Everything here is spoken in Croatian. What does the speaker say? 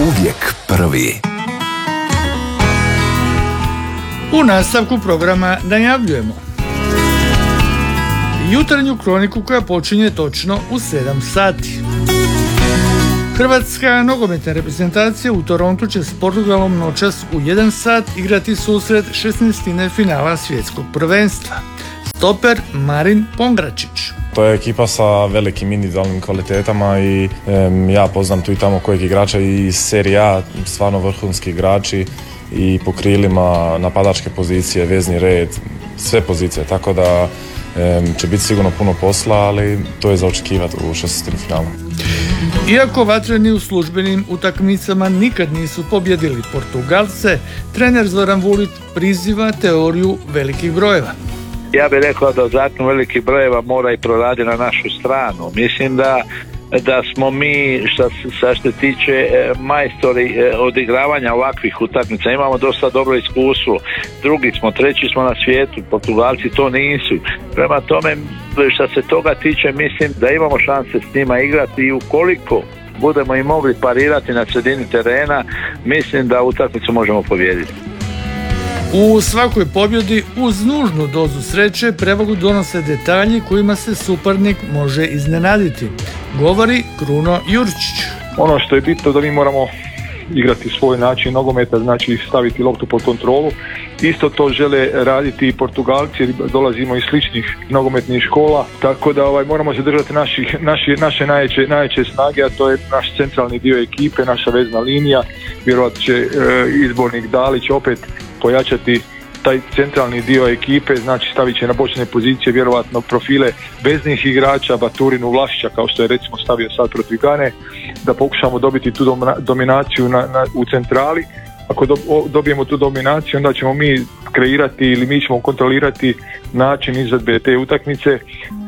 Uvijek prvi. U nastavku programa najavljujemo jutarnju kroniku koja počinje točno u 7 sati. Hrvatska nogometna reprezentacija u Torontu će s Portugalom noćas u 1 sat igrati susret 16. finala svjetskog prvenstva. Stoper Marin Pongračić. To je ekipa sa velikim individualnim kvalitetama i ja poznam tu i tamo kojeg igrača i iz Serie A, stvarno vrhunski igrači i po krilima, napadačke pozicije, vezni red, sve pozicije, tako da će biti sigurno puno posla, ali to je za očekivati u 16. finalu. Iako vatreni u službenim utakmicama nikad nisu pobjedili Portugalce, trener Zoran Vulić priziva teoriju velikih brojeva. Ja bih rekao da zakon velikih brojeva mora i proradi na našu stranu. Mislim da smo mi, što se tiče majstori odigravanja ovakvih utakmica, imamo dosta dobro iskustvo. Drugi smo, treći smo na svijetu, Portugalci to nisu. Prema tome, što se toga tiče, mislim da imamo šanse s njima igrati i ukoliko budemo i mogli parirati na sredini terena, mislim da utakmicu možemo pobijediti. U svakoj pobjedi uz nužnu dozu sreće prevagu donose detalji kojima se suparnik može iznenaditi, govori Kruno Jurčić. Ono što je bitno da mi moramo igrati svoj način nogometa, znači staviti loptu pod kontrolu. Isto to žele raditi i Portugalci jer dolazimo iz sličnih nogometnih škola, tako da moramo zadržati naše najjače snage, a to je naš centralni dio ekipe, naša vezna linija. Vjerojatno će izbornik Dalić opet pojačati taj centralni dio ekipe, znači stavit će na bočne pozicije vjerojatno profile veznih igrača, Baturinu, Vlašića, kao što je recimo stavio sad protiv Gane, da pokušamo dobiti tu dominaciju u centrali. Ako dobijemo tu dominaciju, onda ćemo mi kreirati ili mi ćemo kontrolirati način izvedbe te utakmice.